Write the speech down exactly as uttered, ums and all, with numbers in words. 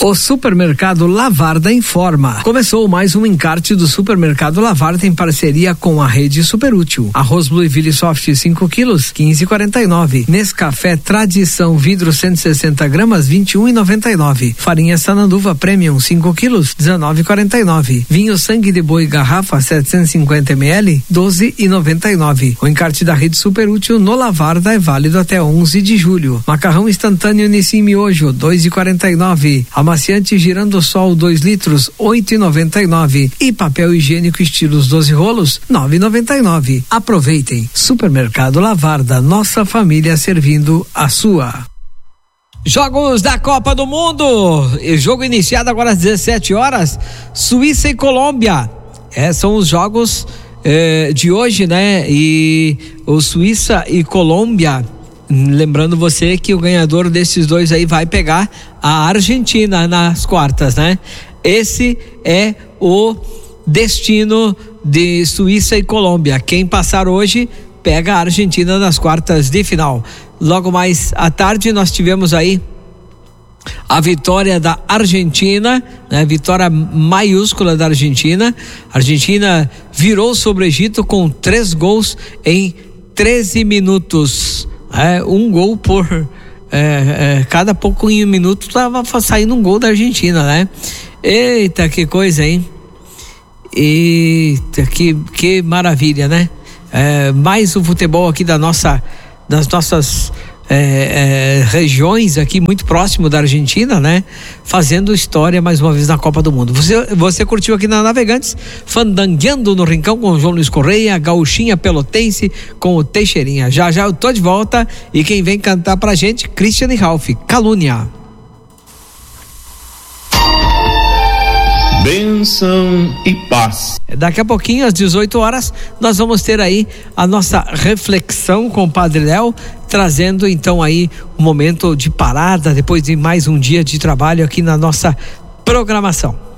O Supermercado Lavarda informa. Começou mais um encarte do Supermercado Lavarda em parceria com a Rede Superútil. Arroz Blueville Soft cinco quilos, quinze e quarenta e nove. Nescafé Tradição Vidro cento e sessenta gramas, vinte e um e noventa e nove. Farinha Sananduva Premium cinco quilos, dezenove e quarenta e nove. Vinho Sangue de Boi Garrafa setecentos e cinquenta mililitros, doze e noventa e nove. O encarte da Rede Superútil no Lavarda é válido até onze de julho. Macarrão instantâneo Nissin Miojo, dois e quarenta e nove. Amaciante Girando Sol dois litros, oito e noventa e nove. E papel higiênico estilos doze rolos, nove e noventa e nove. Aproveitem. Supermercado Lavarda, nossa família servindo a sua. Jogos da Copa do Mundo. Jogo iniciado agora às dezessete horas. Suíça e Colômbia. É, são os jogos eh, de hoje, né? E o Suíça e Colômbia. Lembrando você que o ganhador desses dois aí vai pegar a Argentina nas quartas, né? Esse é o destino de Suíça e Colômbia. Quem passar hoje pega a Argentina nas quartas de final. Logo mais à tarde nós tivemos aí a vitória da Argentina, né? Vitória maiúscula da Argentina. A Argentina virou sobre o Egito com três gols em treze minutos. É, um gol por é, é, cada pouquinho minuto tava saindo um gol da Argentina, né? Eita, que coisa, hein? Eita, que, que maravilha, né? É, mais o futebol aqui da nossa, das nossas é, é, regiões aqui muito próximo da Argentina, né? Fazendo história mais uma vez na Copa do Mundo. Você, você curtiu aqui na Navegantes, fandangueando no Rincão com o João Luiz Correia, Gauchinha Pelotense com o Teixeirinha. Já já eu tô de volta e quem vem cantar pra gente, Christian e Ralph, Calúnia. Bênção e paz. Daqui a pouquinho, às dezoito horas, nós vamos ter aí a nossa reflexão com o Padre Léo, trazendo então aí um momento de parada depois de mais um dia de trabalho aqui na nossa programação.